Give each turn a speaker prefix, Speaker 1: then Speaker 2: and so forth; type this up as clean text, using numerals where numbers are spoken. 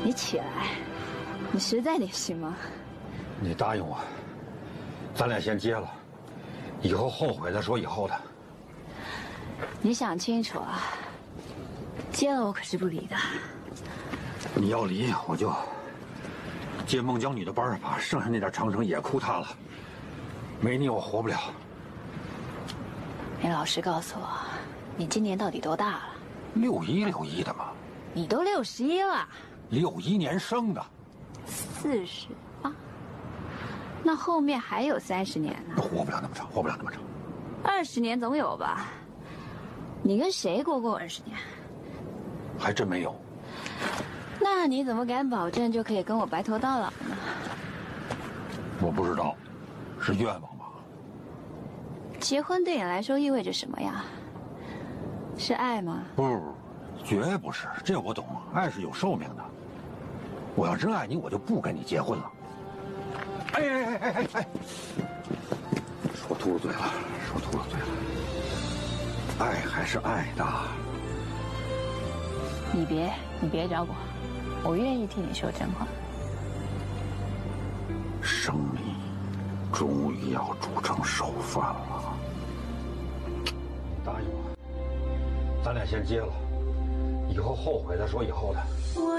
Speaker 1: 你起来，你实在点行吗？
Speaker 2: 你答应我，咱俩先结了，以后后悔再说以后的。
Speaker 1: 你想清楚啊，结了我可是不离的。
Speaker 2: 你要离，我就接孟姜女的班，把剩下那点长城也哭塌了。没你我活不了。
Speaker 1: 你老实告诉我，你今年到底多大了
Speaker 2: 61的嘛。
Speaker 1: 你都61了。
Speaker 2: 61年生的。
Speaker 1: 48，那后面还有30年呢。
Speaker 2: 活不了那么长，活不了那么长。
Speaker 1: 20年总有吧？你跟谁过20年？
Speaker 2: 还真没有。
Speaker 1: 那你怎么敢保证就可以跟我白头到老呢？
Speaker 2: 我不知道，是愿望吧？
Speaker 1: 结婚对你来说意味着什么呀？是爱吗？
Speaker 2: 不，绝不是，这我懂。爱是有寿命的。我要真爱你，我就不跟你结婚了。哎！说秃噜嘴了，说秃噜嘴了。爱还是爱的。
Speaker 1: 你别找我愿意替你说真话。
Speaker 2: 生米终于要煮成熟饭了。答应我，咱俩先结了，以后后悔再说以后的。